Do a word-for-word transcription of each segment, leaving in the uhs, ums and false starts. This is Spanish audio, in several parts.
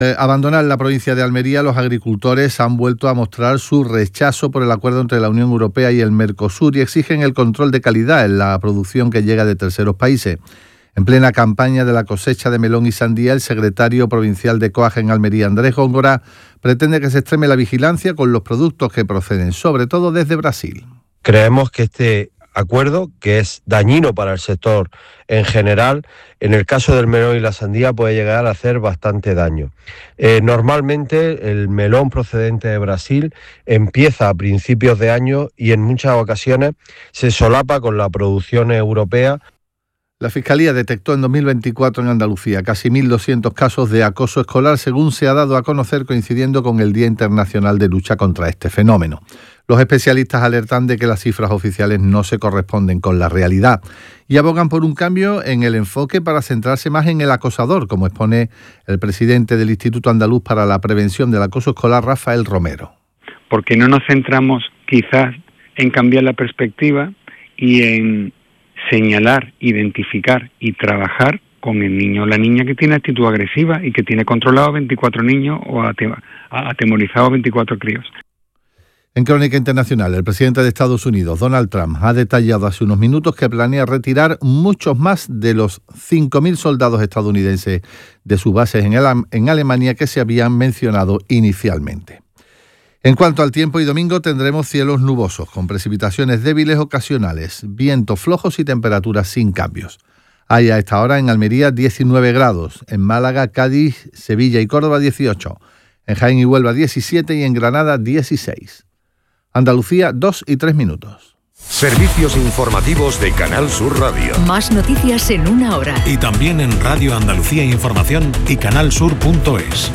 Eh, abandonar la provincia de Almería, los agricultores han vuelto a mostrar su rechazo por el acuerdo entre la Unión Europea y el Mercosur y exigen el control de calidad en la producción que llega de terceros países. En plena campaña de la cosecha de melón y sandía, el secretario provincial de COAG en Almería, Andrés Góngora, pretende que se extreme la vigilancia con los productos que proceden, sobre todo desde Brasil. Creemos que este acuerdo, que es dañino para el sector en general, en el caso del melón y la sandía puede llegar a hacer bastante daño. Eh, normalmente el melón procedente de Brasil empieza a principios de año y en muchas ocasiones se solapa con la producción europea. La Fiscalía detectó en dos mil veinticuatro en Andalucía casi mil doscientos casos de acoso escolar, según se ha dado a conocer coincidiendo con el Día Internacional de Lucha contra este fenómeno. Los especialistas alertan de que las cifras oficiales no se corresponden con la realidad y abogan por un cambio en el enfoque para centrarse más en el acosador, como expone el presidente del Instituto Andaluz para la Prevención del Acoso Escolar, Rafael Romero. Porque no nos centramos quizás en cambiar la perspectiva y en señalar, identificar y trabajar con el niño o la niña que tiene actitud agresiva y que tiene controlado a veinticuatro niños o atemorizado a veinticuatro críos. En Crónica Internacional, el presidente de Estados Unidos, Donald Trump, ha detallado hace unos minutos que planea retirar muchos más de los cinco mil soldados estadounidenses de sus bases en, el, en Alemania que se habían mencionado inicialmente. En cuanto al tiempo, y domingo tendremos cielos nubosos, con precipitaciones débiles ocasionales, vientos flojos y temperaturas sin cambios. Hay a esta hora en Almería diecinueve grados, en Málaga, Cádiz, Sevilla y Córdoba dieciocho, en Jaén y Huelva diecisiete y en Granada dieciséis. Andalucía, dos y tres minutos. Servicios informativos de Canal Sur Radio. Más noticias en una hora. Y también en Radio Andalucía Información y canal sur punto es.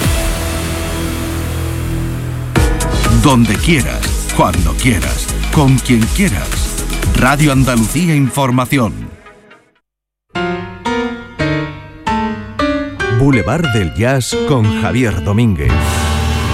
Donde quieras, cuando quieras, con quien quieras. Radio Andalucía Información. Boulevard del Jazz con Javier Domínguez.